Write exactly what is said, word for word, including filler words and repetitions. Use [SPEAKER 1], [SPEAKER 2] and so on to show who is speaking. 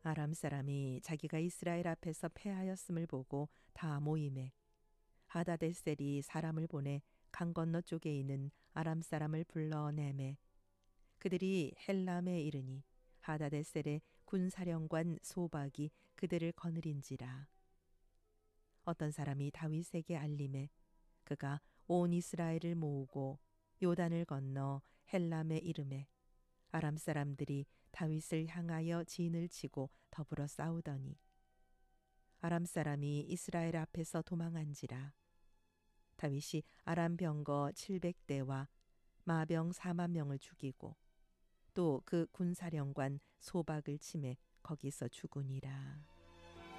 [SPEAKER 1] 아람 사람이 자기가 이스라엘 앞에서 패하였음을 보고 다 모임에 하다데셀이 사람을 보내 강 건너 쪽에 있는 아람 사람을 불러내매 그들이 헬람에 이르니 하다데셀의 군사령관 소박이 그들을 거느린지라. 어떤 사람이 다윗에게 알림해 그가 온 이스라엘을 모으고 요단을 건너 헬람에 이르매 아람 사람들이 다윗을 향하여 진을 치고 더불어 싸우더니 아람 사람이 이스라엘 앞에서 도망한지라. 다윗이 아람 병거 칠백 대와 마병 사만 명을 죽이고 또 그 군사령관 소박을 치매 거기서 죽으니라.